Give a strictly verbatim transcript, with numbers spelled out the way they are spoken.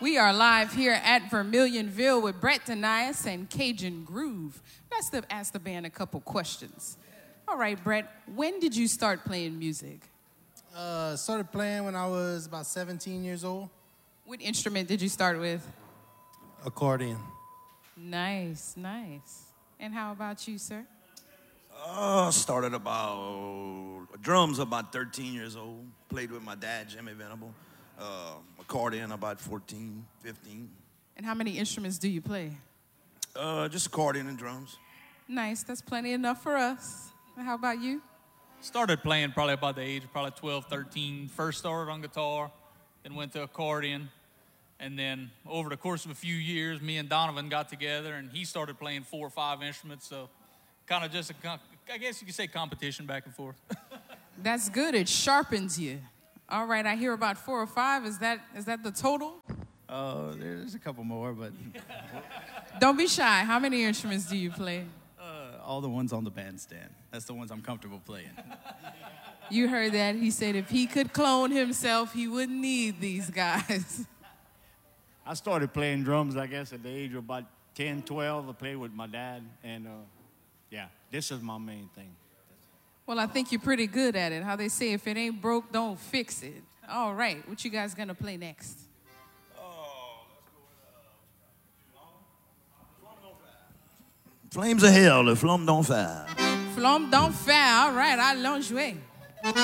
We are live here at Vermilionville with Brett Denias and Cajun Groove. Let's the, ask the band a couple questions. All right, Brett, when did you start playing music? Uh, started playing when I was about seventeen years old. What instrument did you start with? Accordion. Nice, nice. And how about you, sir? Uh, started about drums about thirteen years old. Played with my dad, Jimmy Venable. Uh, accordion about fourteen, fifteen. And how many instruments do you play? Uh, just accordion and drums. Nice, that's plenty enough for us. And how about you? Started playing probably about the age of probably twelve, thirteen. First started on guitar, then went to accordion. And then over the course of a few years, me and Donovan got together, and he started playing four or five instruments. So kind of just, a, I guess you could say competition back and forth. That's good. It sharpens you. All right, I hear about four or five. Is that is that the total? Uh, there's a couple more, but... Don't be shy. How many instruments do you play? Uh, all the ones on the bandstand. That's the ones I'm comfortable playing. You heard that. He said if he could clone himself, he wouldn't need these guys. I started playing drums, I guess, at the age of about ten, twelve. I played with my dad, and, uh, yeah, this is my main thing. Well, I think you're pretty good at it. How they say, if it ain't broke, don't fix it. All right, what you guys gonna play next? Flames of Hell, the Flamme d'Enfer. Flamme d'Enfer. All right, allons jouer.